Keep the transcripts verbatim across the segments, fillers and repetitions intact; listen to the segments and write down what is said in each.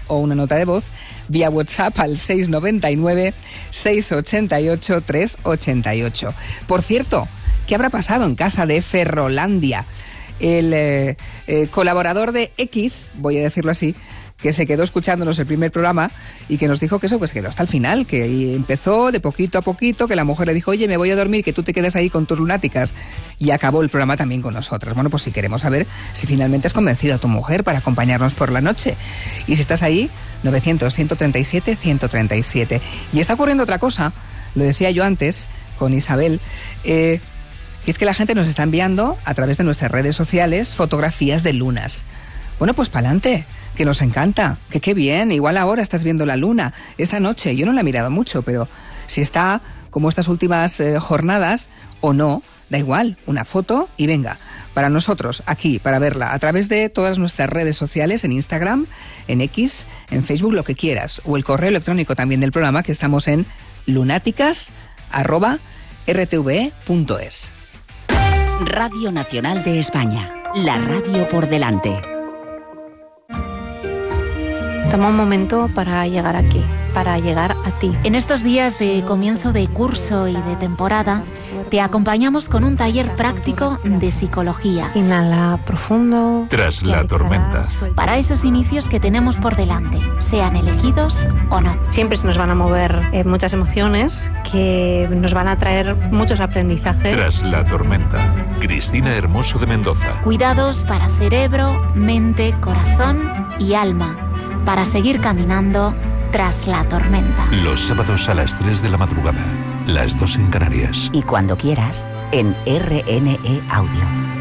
o una nota de voz vía WhatsApp al seis nueve nueve, seis ocho ocho, tres ocho ocho. Por cierto, ¿qué habrá pasado en casa de Ferrolandia? El eh, eh, colaborador de X, voy a decirlo así, que se quedó escuchándonos el primer programa y que nos dijo que eso, pues quedó hasta el final, que empezó de poquito a poquito, que la mujer le dijo, oye, me voy a dormir, que tú te quedas ahí con tus lunáticas, y acabó el programa también con nosotros. Bueno, pues si queremos saber si finalmente has convencido a tu mujer para acompañarnos por la noche. Y si estás ahí, novecientos, ciento treinta y siete, ciento treinta y siete. Y está ocurriendo otra cosa, lo decía yo antes con Isabel, eh, que es que la gente nos está enviando a través de nuestras redes sociales fotografías de lunas. Bueno, pues pa'lante, que nos encanta, que qué bien, igual ahora estás viendo la luna, esta noche, yo no la he mirado mucho, pero si está como estas últimas eh, jornadas o no, da igual, una foto y venga, para nosotros, aquí, para verla, a través de todas nuestras redes sociales, en Instagram, en X, en Facebook, lo que quieras, o el correo electrónico también del programa, que estamos en lunáticas arroba r t v e punto es. Radio Nacional de España, la radio por delante. Toma un momento para llegar aquí, para llegar a ti. En estos días de comienzo de curso y de temporada, te acompañamos con un taller práctico de psicología. Inhala profundo. Tras la tormenta. Para esos inicios que tenemos por delante, sean elegidos o no. Siempre se nos van a mover eh, muchas emociones que nos van a traer muchos aprendizajes. Tras la tormenta. Cristina Hermoso de Mendoza. Cuidados para cerebro, mente, corazón y alma, para seguir caminando tras la tormenta. Los sábados a las tres de la madrugada, las dos en Canarias. Y cuando quieras, en R N E Audio.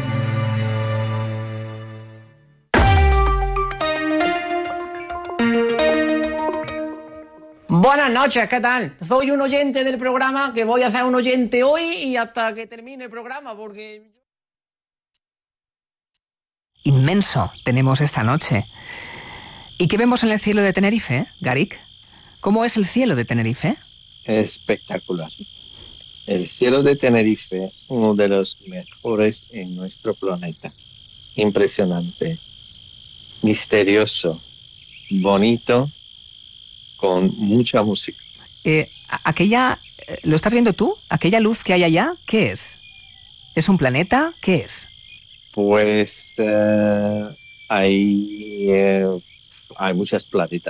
Buenas noches, ¿qué tal? Soy un oyente del programa, que voy a ser un oyente hoy y hasta que termine el programa, porque... Inmenso tenemos esta noche. ¿Y qué vemos en el cielo de Tenerife, Garik? ¿Cómo es el cielo de Tenerife? Espectacular. El cielo de Tenerife, uno de los mejores en nuestro planeta. Impresionante, misterioso, bonito, con mucha música. Eh, aquella, ¿lo estás viendo tú? ¿Aquella luz que hay allá? ¿Qué es? ¿Es un planeta? ¿Qué es? Pues eh, hay, eh, hay muchas planetas.